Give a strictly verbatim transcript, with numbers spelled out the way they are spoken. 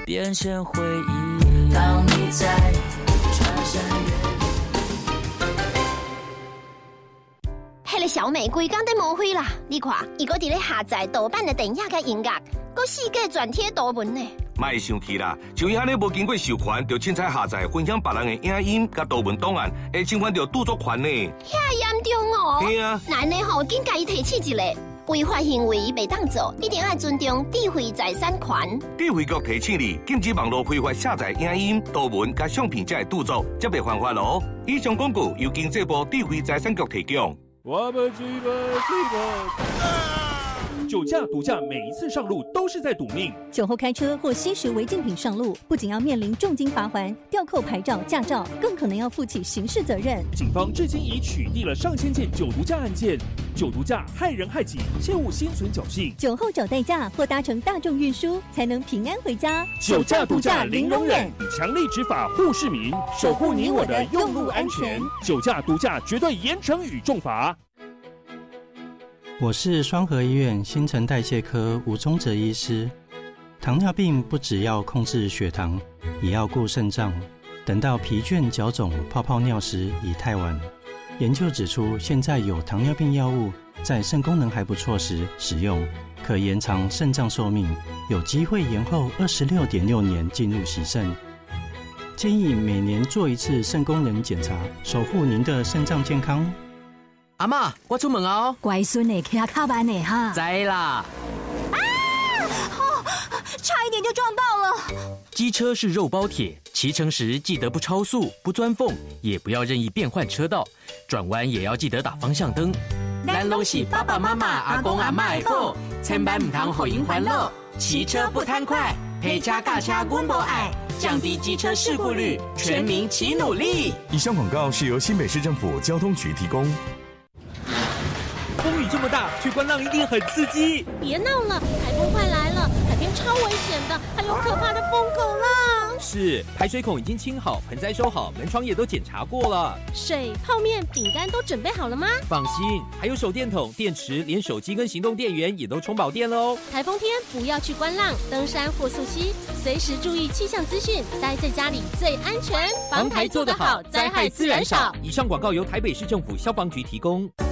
变成回忆。当你在穿山越迄个小美规工在抹灰啦！你看，伊搁伫咧下载盗版的电影甲音乐，搁四界转贴图文呢。 莫生气啦，像伊安尼无经过授权，就凊彩下载分享别人的影音甲图文档案，会侵犯到著作权呢。 遐严重哦！ 对啊， 咱呢吼，紧甲伊提起一个违法行为袂当做，一定要尊重智慧财产权。 智慧局提醒你，禁止网络非法下载影音、图文甲相片才会著作，则袂犯法咯。以上广告由经济部智慧财产局提供。 我们追吧追吧！酒驾、毒驾，每一次上路都是在赌命。 酒后开车或吸食违禁品上路，不仅要面临重金罚锾、吊扣牌照、驾照，更可能要负起刑事责任。 警方至今已取缔了上千件酒毒驾案件。酒毒驾害人害己，切勿心存侥幸。 酒后找代驾或搭乘大众运输，才能平安回家。 酒驾、毒驾零容忍，强力执法护市民，守护你我的用路安全。酒驾、毒驾绝对严惩与重罚。 我是双和医院新陈代谢科吴宗哲医师。糖尿病不只要控制血糖，也要顾肾脏。等到疲倦、脚肿、泡泡尿时已太晚。研究指出，现在有糖尿病药物在肾功能还不错时使用，可延长肾脏寿命，有机会延后二十六点六年进入洗肾。建议每年做一次肾功能检查，守护您的肾脏健康。 阿嬷，我出门啊！ 乖孙的，骑较慢的哈。 知啦。 啊！哦，差一点就撞到了。 机车是肉包铁，骑乘时记得不超速、不钻缝，也不要任意变换车道。转弯也要记得打方向灯。咱拢是爸爸妈妈、阿公阿嬷的宝，千万唔通互因烦恼。骑车不贪快，陪车驾车阮无爱，降低机车事故率，全民齐努力。 以上广告是由新北市政府交通局提供。 风雨这么大，去观浪一定很刺激。 别闹了，台风快来了，海边超危险的，还有可怕的疯狗浪。 是，排水孔已经清好，盆栽收好，门窗也都检查过了。 水、泡面、饼干都准备好了吗？ 放心，还有手电筒、电池，连手机跟行动电源也都充饱电了哦。 台风天不要去观浪、登山或溯溪，随时注意气象资讯，待在家里最安全。 防台做得好，灾害自然少。以上广告由台北市政府消防局提供。